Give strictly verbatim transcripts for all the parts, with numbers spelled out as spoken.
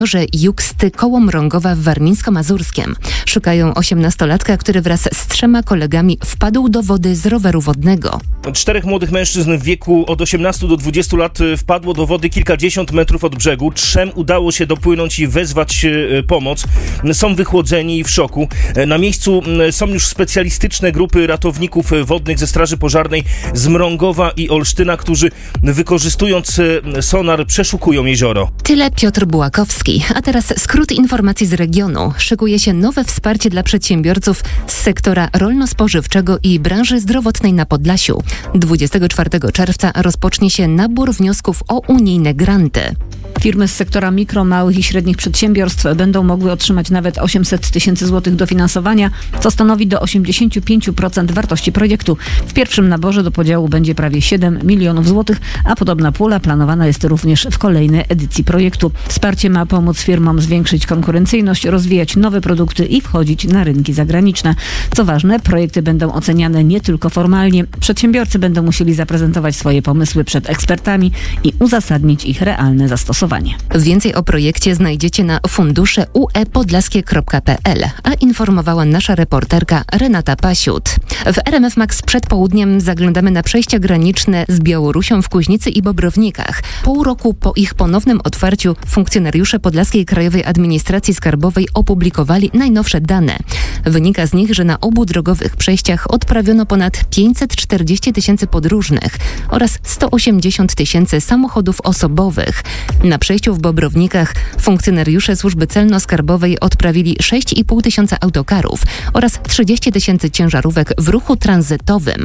że Juksty koło Mrągowa w Warmińsko-Mazurskiem. Szukają osiemnastolatka, który wraz z trzema kolegami wpadł do wody z roweru wodnego. Czterech młodych mężczyzn w wieku od osiemnastu do dwudziestu lat wpadło do wody kilkadziesiąt metrów od brzegu. Trzem udało się dopłynąć i wezwać pomoc. Są wychłodzeni i w szoku. Na miejscu są już specjalistyczne grupy ratowników wodnych ze Straży Pożarnej z Mrągowa i Olsztyna, którzy wykorzystując sonar przeszukują jezioro. Tyle Piotr Bułakowski. A teraz skrót informacji z regionu. Szykuje się nowe wsparcie dla przedsiębiorców z sektora rolno-spożywczego i branży zdrowotnej na Podlasiu. dwudziestego czwartego czerwca rozpocznie się nabór wniosków o unijne granty. Firmy z sektora mikro, małych i średnich przedsiębiorstw będą mogły otrzymać nawet osiemset tysięcy złotych dofinansowania, co stanowi do osiemdziesiąt pięć procent wartości projektu. W pierwszym naborze do podziału będzie prawie siedem milionów złotych, a podobna pula planowana jest również w kolejnej edycji projektu. Wsparcie ma pomóc firmom zwiększyć konkurencyjność, rozwijać nowe produkty i wchodzić na rynki zagraniczne. Co ważne, projekty będą oceniane nie tylko formalnie. Przedsiębiorcy będą musieli zaprezentować swoje pomysły przed ekspertami i uzasadnić ich realne zastosowanie. Więcej o projekcie znajdziecie na fundusze u e podlaskie kropka p l, a informowała nasza reporterka Renata Pasiut. W R M F Max przed południem zaglądamy na przejścia graniczne z Białorusią w Kuźnicy i Bobrownikach. Pół roku po ich ponownym otwarciu funkcjonariusze Podlaskiej Krajowej Administracji Skarbowej opublikowali najnowsze dane. Wynika z nich, że na obu drogowych przejściach odprawiono ponad pięćset czterdzieści tysięcy podróżnych oraz sto osiemdziesiąt tysięcy samochodów osobowych. Na przejściu w Bobrownikach funkcjonariusze Służby Celno-Skarbowej odprawili sześć i pół tysiąca autokarów oraz trzydzieści tysięcy ciężarówek w ruchu tranzytowym.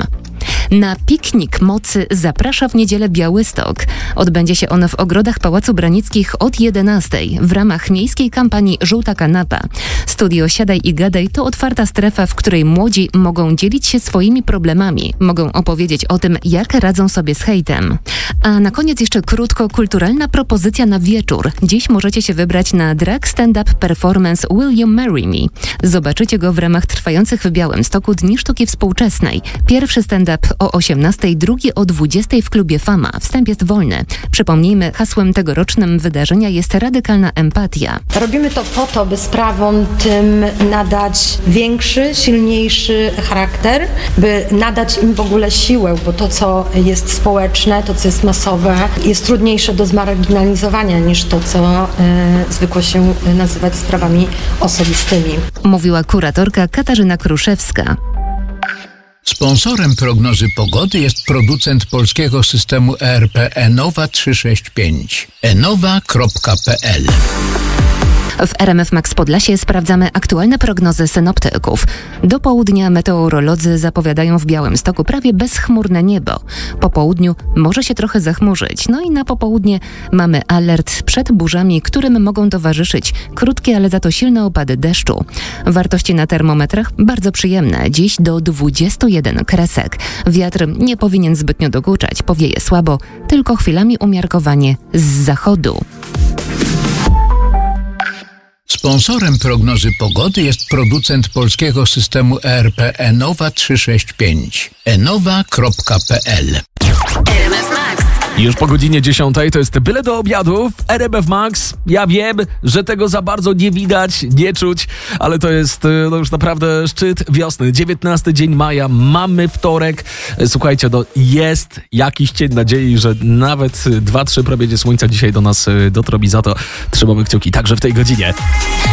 Na piknik mocy zaprasza w niedzielę Białystok. Odbędzie się on w ogrodach Pałacu Branickich od jedenastej w ramach miejskiej kampanii Żółta Kanapa. Studio Siadaj i Gadaj to otwarta strefa, w której młodzi mogą dzielić się swoimi problemami. Mogą opowiedzieć o tym, jak radzą sobie z hejtem. A na koniec jeszcze krótko kulturalna propozycja na wieczór. Dziś możecie się wybrać na drag stand-up performance Will You Marry Me? Zobaczycie go w ramach trwających w Białymstoku Dni Sztuki Współczesnej. Pierwszy stand-up o osiemnastej, drugi o dwudziestej w klubie Fama. Wstęp jest wolny. Przypomnijmy, hasłem tegorocznym wydarzenia jest radykalna empatia. Robimy to po to, by sprawom tym nadać większy, silniejszy charakter, by nadać im w ogóle siłę, bo to, co jest społeczne, to, co jest masowe, jest trudniejsze do zmarginalizowania niż to, co y, zwykło się nazywać sprawami osobistymi. Mówiła kuratorka Katarzyna Kruszewska. Sponsorem prognozy pogody jest producent polskiego systemu E R P Enowa trzysta sześćdziesiąt pięć. enowa kropka p l. W R M F Max Podlasie sprawdzamy aktualne prognozy synoptyków. Do południa meteorolodzy zapowiadają w Białymstoku prawie bezchmurne niebo. Po południu może się trochę zachmurzyć. No i na popołudnie mamy alert przed burzami, którym mogą towarzyszyć krótkie, ale za to silne opady deszczu. Wartości na termometrach bardzo przyjemne. Dziś do dwudziestu jeden kresek. Wiatr nie powinien zbytnio dokuczać. Powieje słabo, tylko chwilami umiarkowanie z zachodu. Sponsorem prognozy pogody jest producent polskiego systemu E R P Enowa trzysta sześćdziesiąt pięć. enowa kropka p l. Już po godzinie dziesiątej to jest byle do obiadu w R M F Max. Ja wiem, że tego za bardzo nie widać, nie czuć, ale to jest no już naprawdę szczyt wiosny. dziewiętnasty dzień maja, mamy wtorek. Słuchajcie, no jest jakiś cień nadziei, że nawet dwa trzy promienie słońca dzisiaj do nas dotrą i za to trzymamy kciuki także w tej godzinie.